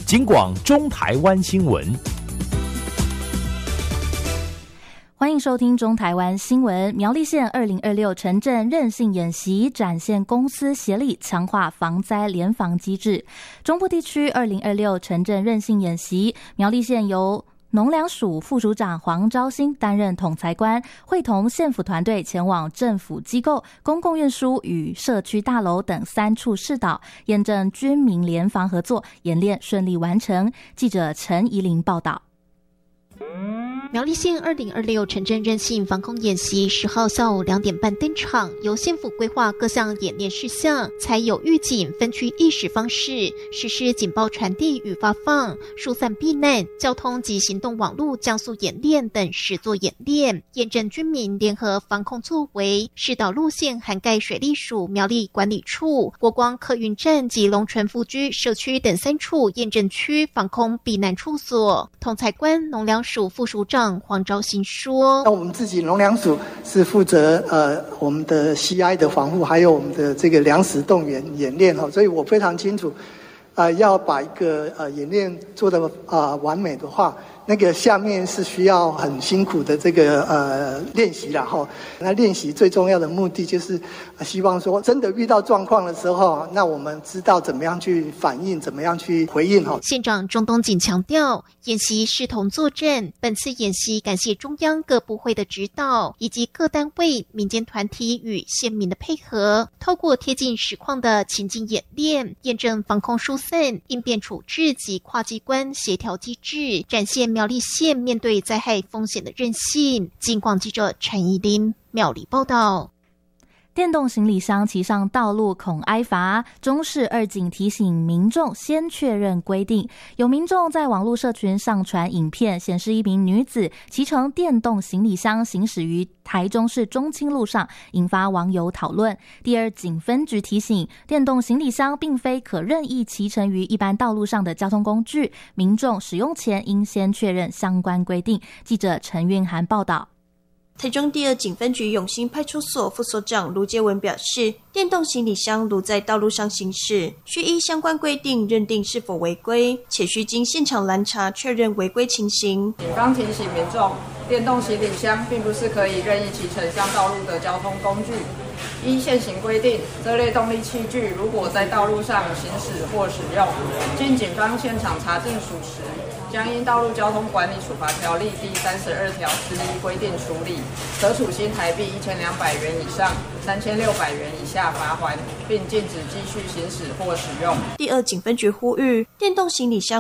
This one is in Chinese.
警广中台湾新闻。 欢迎收听中台湾新闻。苗栗县2026城镇韧性演习展现公私协力强化防灾联防机制。中部地区2026城镇韧性演习，苗栗县由农粮署副署长黄昭兴担任统裁官，会同县府团队前往政府机构、公共运输与社区大楼等3处市岛，验证军民联防合作，演练顺利完成。记者陈怡玲报道。 苗栗县2026城镇韧性防空演习10号下午2点半登场，由县府规划各项演练事项，采有预警分区意识方式实施警报传递与发放、疏散避难、交通及行动网络降速演练等实作演练，验证军民联合防控作为。市岛路线涵盖水利署苗栗管理处、国光客运站及龙泉富居社区等3处验证区防空避难处所。统裁官农粮署副署长黄昭兴说：“ 那我们自己农粮署是负责我们的 CI 的防护，还有我们的这个粮食动员演练哈，所以我非常清楚，要把一个演练做得完美的话，那个下面是需要很辛苦的这个练习啦哈。那练习最重要的目的就是希望说，真的遇到状况的时候，那我们知道怎么样去反应，怎么样去回应哈。” 县长钟东锦强调，演习视同作战。本次演习感谢中央各部会的指导，以及各单位、民间团体与县民的配合，透过贴近实况的情境演练，验证防空疏散、应变处置及跨机关协调机制，展现苗栗县面对灾害风险的韧性。警广记者陈怡琳苗栗报道。 电动行李箱骑上道路恐挨罚，中市二警提醒民众先确认规定。有民众在网络社群上传影片，显示一名女子骑乘电动行李箱行驶于台中市中清路上，引发网友讨论。第二警分局提醒，电动行李箱并非可任意骑乘于一般道路上的交通工具，民众使用前应先确认相关规定。记者陈韵涵报道。 台中第二警分局永兴派出所副所长卢介文表示，电动行李箱如在道路上行驶，需依相关规定认定是否违规，且需经现场拦查确认违规情形。 警方提醒民众，电动行李箱并不是可以任意骑乘上道路的交通工具。依现行规定，这类动力器具如果在道路上行驶或使用，经警方现场查证属实，将因道路交通管理处罚条例第32条之一规定处理，可处新台币1200元以上3600元以下罚锾，并禁止继续行驶或使用。 第二警分局呼吁，电动行李箱